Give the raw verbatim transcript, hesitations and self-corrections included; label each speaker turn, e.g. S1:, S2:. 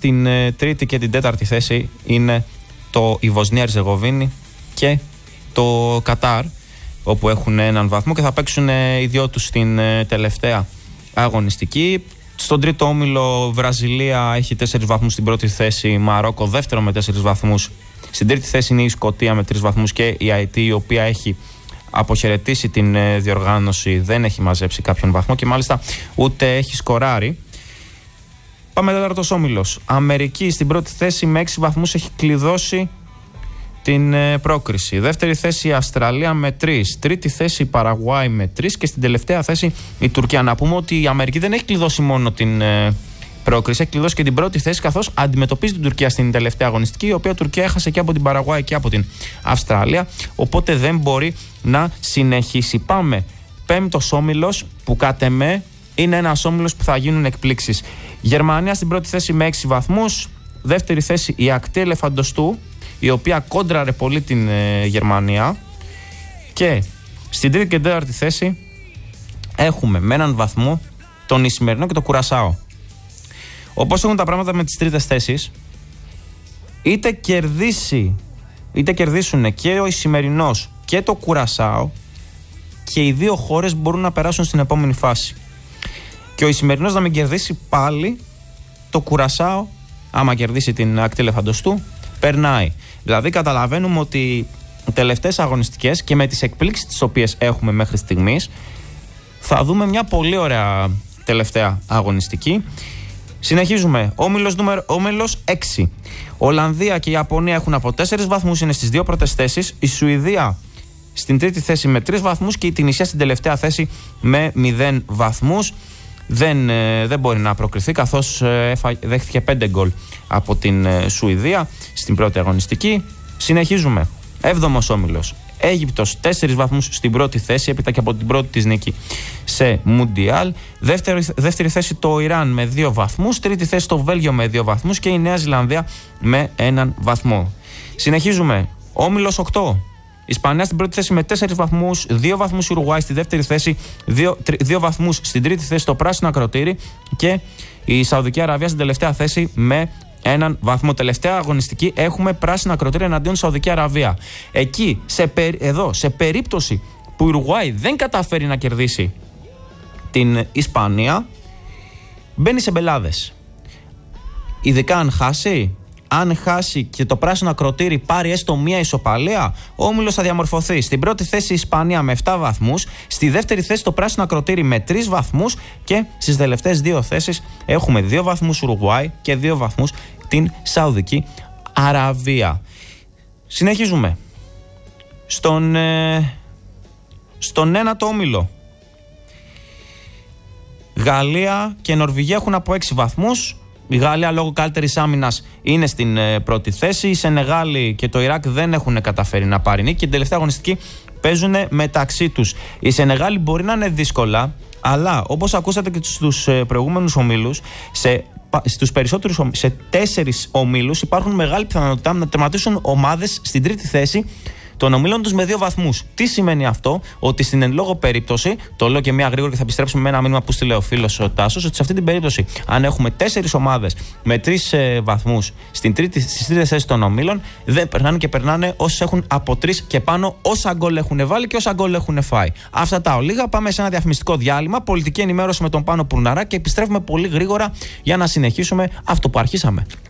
S1: στην ε, τρίτη και την τέταρτη θέση είναι το η Βοσνία Ερζεγοβίνη και το Κατάρ, όπου έχουν έναν βαθμό και θα παίξουν ε, οι δυο τους στην ε, τελευταία αγωνιστική. Στον τρίτο όμιλο Βραζιλία έχει τέσσερις βαθμούς στην πρώτη θέση, Μαρόκο δεύτερο με τέσσερις βαθμούς. Στην τρίτη θέση είναι η Σκωτία με τρεις βαθμούς και η Αϊτή, η οποία έχει αποχαιρετήσει την ε, διοργάνωση, δεν έχει μαζέψει κάποιον βαθμό και μάλιστα ούτε έχει σκοράρει. Πάμε τέταρτος όμιλος. Αμερική στην πρώτη θέση με έξι βαθμούς έχει κλειδώσει την ε, πρόκριση. Δεύτερη θέση η Αυστραλία με τρεις. Τρίτη θέση η Παραγουάη με τρεις. Και στην τελευταία θέση η Τουρκία. Να πούμε ότι η Αμερική δεν έχει κλειδώσει μόνο την ε, πρόκριση, έχει κλειδώσει και την πρώτη θέση, καθώς αντιμετωπίζει την Τουρκία στην τελευταία αγωνιστική, η οποία Τουρκία έχασε και από την Παραγουάη και από την Αυστραλία. Οπότε δεν μπορεί να συνεχίσει. Πάμε πέμπτος όμιλος, που κατ' εμέ είναι ένας όμιλος που θα γίνουν εκπλήξεις. Γερμανία στην πρώτη θέση με έξι βαθμούς. Δεύτερη θέση η Ακτή Ελεφαντοστού, η οποία κόντραρε πολύ την ε, Γερμανία. Και στην τρίτη και τέταρτη θέση έχουμε με έναν βαθμό τον Ισημερινό και το Κουρασάο. Όπως έχουν τα πράγματα με τις τρίτες θέσεις, είτε κερδίσει είτε κερδίσουν και ο Ισημερινός και το Κουρασάο, και οι δύο χώρες μπορούν να περάσουν στην επόμενη φάση. Και ο Ισημερινός να μην κερδίσει πάλι, το Κουρασάο, άμα κερδίσει την Ακτή Ελεφαντοστού, περνάει. Δηλαδή καταλαβαίνουμε ότι οι τελευταίες αγωνιστικές και με τις εκπλήξεις τις οποίες έχουμε μέχρι στιγμής, θα δούμε μια πολύ ωραία τελευταία αγωνιστική. Συνεχίζουμε. Όμιλος, νούμερο, όμιλος έξι. Ολλανδία και η Ιαπωνία έχουν από τέσσερις βαθμούς, είναι στις δύο πρώτες θέσεις. Η Σουηδία στην τρίτη θέση με τρεις βαθμούς και η Τινησία στην τελευταία θέση με μηδέν βαθμούς. Δεν, ε, δεν μπορεί να προκριθεί, καθώς ε, δέχτηκε πέντε γκολ από την ε, Σουηδία στην πρώτη αγωνιστική. Συνεχίζουμε. Έβδομος όμιλος. Αίγυπτος τέσσερις βαθμούς στην πρώτη θέση, έπειτα και από την πρώτη της νίκη σε Μουντιάλ. Δεύτερη, δεύτερη θέση το Ιράν με δύο βαθμούς. Τρίτη θέση το Βέλγιο με δύο βαθμούς και η Νέα Ζηλανδία με έναν βαθμό. Συνεχίζουμε. Όμιλος οκτώ. Ισπανία στην πρώτη θέση με τέσσερις βαθμούς, δύο βαθμούς η Ουρουγουάη στη δεύτερη θέση, δύο βαθμούς στην τρίτη θέση το Πράσινο Ακροτήρι και η Σαουδική Αραβία στην τελευταία θέση με έναν βαθμό. Τελευταία αγωνιστική έχουμε Πράσινο Ακροτήρι εναντίον Σαουδική Αραβία. Εκεί, σε, εδώ, σε περίπτωση που η Ουρουγουάη δεν καταφέρει να κερδίσει την Ισπανία, μπαίνει σε μπελάδες. Ειδικά αν χάσει. Αν χάσει και το Πράσινο Ακροτήρι πάρει έστω μία ισοπαλία, ο όμιλος θα διαμορφωθεί. Στην πρώτη θέση η Ισπανία με επτά βαθμούς, στη δεύτερη θέση το Πράσινο Ακροτήρι με τρεις βαθμούς και στις τελευταίες δύο θέσεις έχουμε δύο βαθμούς Ουρουγουάη και δύο βαθμούς την Σαουδική Αραβία. Συνεχίζουμε. Στον, ε, στον ένατο όμιλο, Γαλλία και Νορβηγία έχουν από έξι βαθμούς. Η Γαλλία λόγω καλύτερης άμυνας είναι στην ε, πρώτη θέση. Η Σενεγάλη και το Ιράκ δεν έχουν καταφέρει να πάρει νίκη και την τελευταία αγωνιστική παίζουν μεταξύ τους. Η Σενεγάλη μπορεί να είναι δύσκολα, αλλά όπως ακούσατε και στους ε, προηγούμενους ομίλους, σε, στους περισσότερους, σε τέσσερις ομίλους υπάρχουν μεγάλη πιθανότητα να τερματίσουν ομάδες στην τρίτη θέση των ομίλων τους με δύο βαθμούς. Τι σημαίνει αυτό? Ότι στην εν λόγω περίπτωση, το λέω και μία γρήγορα και θα επιστρέψουμε με ένα μήνυμα που στείλε ο φίλος ο Τάσος, ότι σε αυτή την περίπτωση, αν έχουμε τέσσερις ομάδες με τρεις ε, βαθμούς στην τρίτη, στις τρίτες θέσεις των ομίλων, δεν περνάνε και περνάνε όσοι έχουν από τρεις και πάνω, όσα γκολ έχουν βάλει και όσα γκολ έχουν φάει. Αυτά τα ολίγα. Πάμε σε ένα διαφημιστικό διάλειμμα, πολιτική ενημέρωση με τον Πάνο Πουρναρά και επιστρέφουμε πολύ γρήγορα για να συνεχίσουμε αυτό που αρχίσαμε.